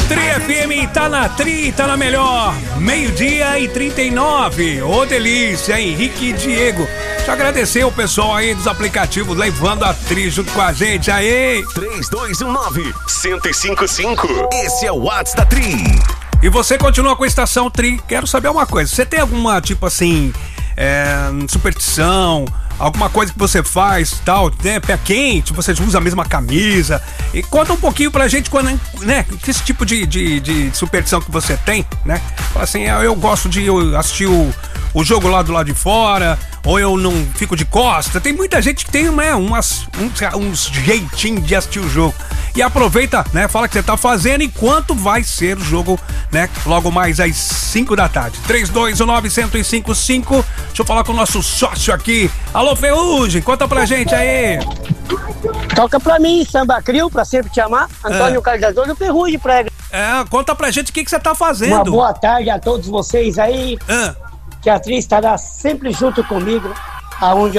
Tri FM tá na Tri, tá na melhor. 12:39. Ô, delícia, Henrique e Diego. Deixa eu agradecer o pessoal aí dos aplicativos levando a Tri junto com a gente. Aí. 3219-1055. Esse é o WhatsApp da Tri. E você continua com a Estação Tri. Quero saber uma coisa. Você tem alguma, tipo assim, superstição? Alguma coisa que você faz, tal, né? Pé quente, você usa a mesma camisa. E conta um pouquinho pra gente, quando, né? Esse tipo de superstição que você tem, né? Fala assim, eu gosto de assistir o jogo lá do lado de fora, ou eu não fico de costa. Tem muita gente que tem, né, uns jeitinhos de assistir o jogo. E aproveita, né? Fala que você tá fazendo e quanto vai ser o jogo, né? Logo mais às 5 da tarde. 3219-1055. Deixa eu falar com o nosso sócio aqui. Alô, Ferrugem, conta pra gente aí. Toca pra mim, Samba Crio, pra sempre te amar. Antônio Carlos do Ferrugem prega. Conta pra gente o que você tá fazendo. Uma boa tarde a todos vocês aí. Que a Tri estará sempre junto comigo, aonde